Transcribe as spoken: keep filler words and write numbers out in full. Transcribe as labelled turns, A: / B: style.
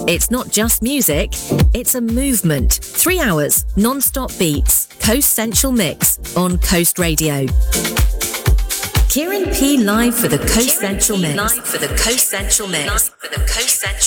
A: It's not just music, it's a movement. Three hours, non-stop beats. Coast Central Mix on Coast Radio. Kieran P live for the Coast Central Mix. Live for the Coast Central Mix. For the Coast Central